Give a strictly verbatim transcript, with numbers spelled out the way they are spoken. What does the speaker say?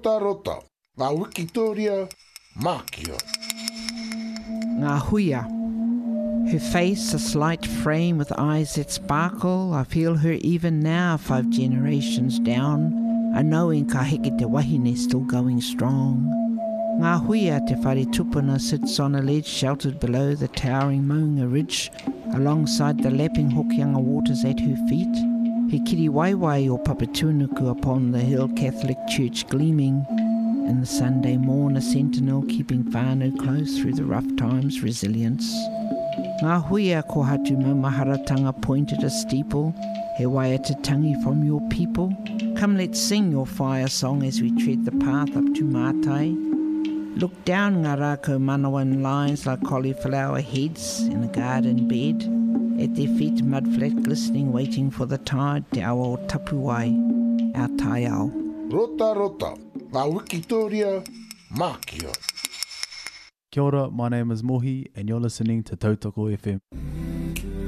Rota rota, ngā Wikitoria, Mākia. Ngā huia. Her face a slight frame with eyes that sparkle. I feel her even now, five generations down. I know in ka heke te wahine still going strong. Ngā huia te whare tupuna sits on a ledge sheltered below the towering Maunga Ridge, alongside the lapping Hokianga waters at her feet. He kiri waiwai o Papatunuku upon the hill, Catholic Church gleaming. In the Sunday morn, a sentinel keeping whānau close through the rough times, resilience. Ngā huia ko hatu maumaharatanga pointed a steeple, he waiata tangi from your people. Come, let's sing your fire song as we tread the path up to Mātai. Look down ngā rākau manawa in lines like cauliflower heads in a garden bed. At their feet, mud flat glistening, waiting for the tide, te awa o Tapuai, our tai ao. Rota rota, ngā Wikitoria, Mākia. Kia ora, my name is Mohi and you're listening to Tautoko F M.